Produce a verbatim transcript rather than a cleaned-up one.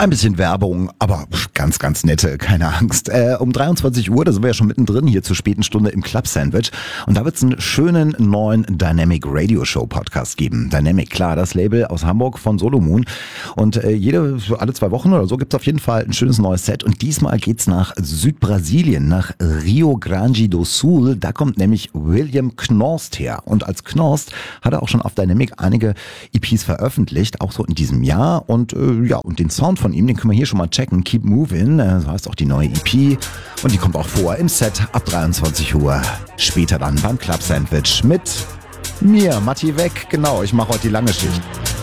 Ein bisschen Werbung, aber ganz, ganz nette, keine Angst. Äh, um dreiundzwanzig Uhr, da sind wir ja schon mittendrin hier zur späten Stunde im Club Sandwich. Und da wird es einen schönen neuen Dynamic Radio Show Podcast geben. Dynamic, klar, das Label aus Hamburg von Solomon. Und äh, jede, alle zwei Wochen oder so gibt es auf jeden Fall ein schönes neues Set. Und diesmal geht's nach Südbrasilien, nach Rio Grande do Sul. Da kommt nämlich William Knorst her. Und als Knorst hat er auch schon auf Dynamic einige E Ps veröffentlicht, auch so in diesem Jahr. Und äh, ja, und den Sound von ihm, den können wir hier schon mal checken. Keep Moving, so heißt auch die neue E P. Und die kommt auch vor im Set ab dreiundzwanzig Uhr. Später dann beim Club Sandwich mit mir, Matti Weck. Genau, ich mache heute die lange Schicht.